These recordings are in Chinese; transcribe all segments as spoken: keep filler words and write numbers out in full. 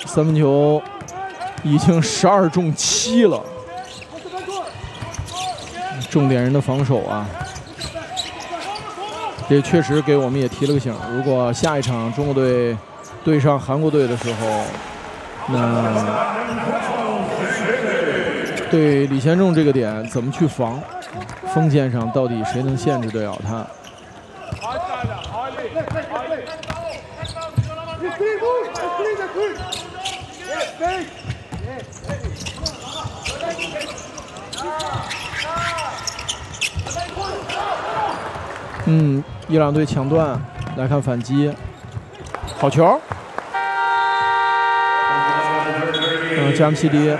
三分球已经十二中七了，重点人的防守啊，这确实给我们也提了个醒。如果下一场中国队对上韩国队的时候，那对李贤仲这个点怎么去防？锋线上到底谁能限制得了他？嗯，伊朗队抢断，来看反击，好球！嗯，加姆西迪。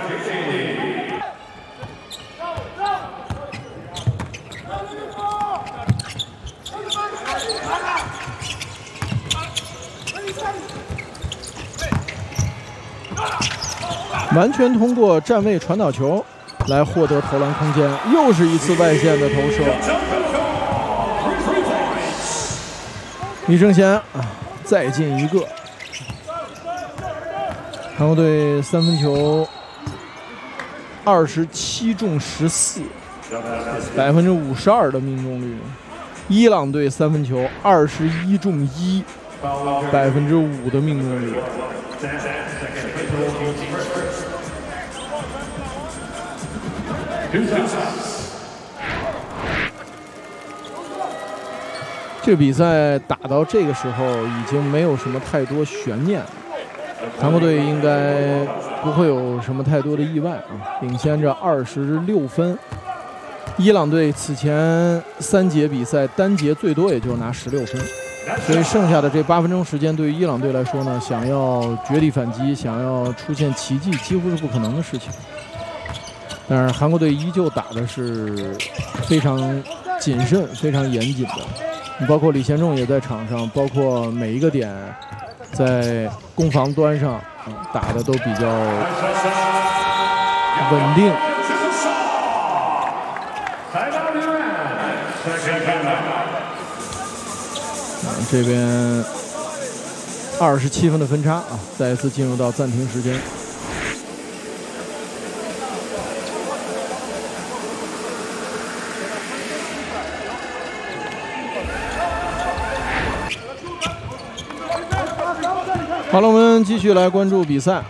完全通过站位传导球来获得投篮空间，又是一次外线的投射。李正贤啊，再进一个。韩国队三分球二十七中十四，百分之五十二的命中率。伊朗队三分球二十一中一，百分之五的命中率。这个比赛打到这个时候已经没有什么太多悬念，韩国队应该不会有什么太多的意外啊，领先着二十六分。伊朗队此前三节比赛单节最多也就拿十六分，所以剩下的这八分钟时间对于伊朗队来说呢，想要绝地反击，想要出现奇迹几乎是不可能的事情。但是韩国队依旧打的是非常谨慎、非常严谨的，包括李贤仲也在场上，包括每一个点在攻防端上、嗯、打的都比较稳定。嗯、这边二十七分的分差啊，再一次进入到暂停时间。好了，我们继续来关注比赛。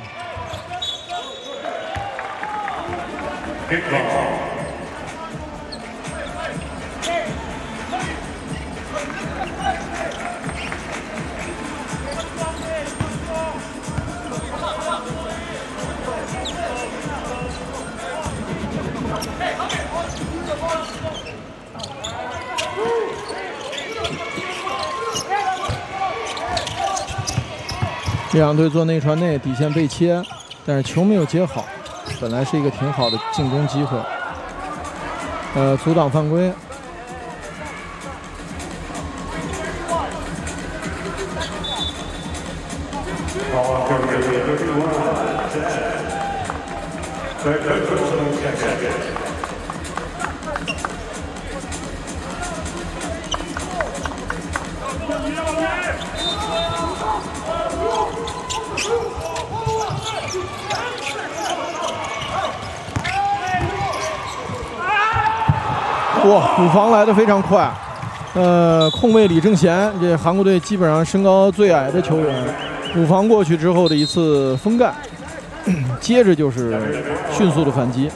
伊朗队做内传内，底线被切，但是球没有接好，本来是一个挺好的进攻机会。呃，阻挡犯规。哇，补防来得非常快，呃，控卫李正贤，这韩国队基本上身高最矮的球员，补防过去之后的一次封盖，接着就是迅速的反击。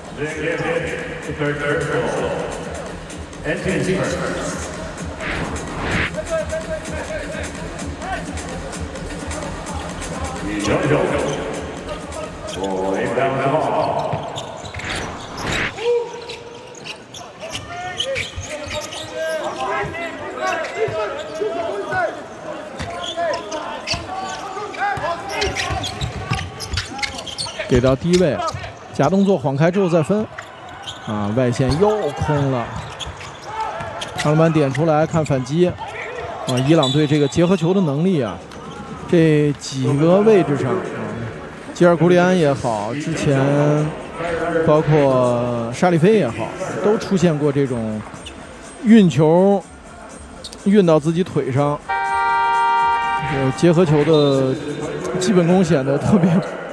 给到低位，假动作晃开之后再分，啊，外线又空了，长篮板点出来看反击，啊，伊朗队这个结合球的能力啊，这几个位置上，啊，吉尔古里安也好，之前包括沙利菲也好，都出现过这种运球运到自己腿上，呃，结合球的基本功显得特别